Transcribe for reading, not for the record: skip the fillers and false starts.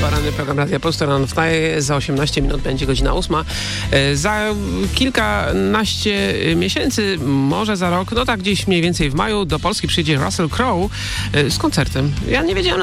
Poranny program Radia Polska wstaje. Za 18 minut będzie godzina 8. Za kilkanaście miesięcy, może za rok, no tak gdzieś mniej więcej w maju, do Polski przyjedzie Russell Crowe z koncertem. Ja nie wiedziałem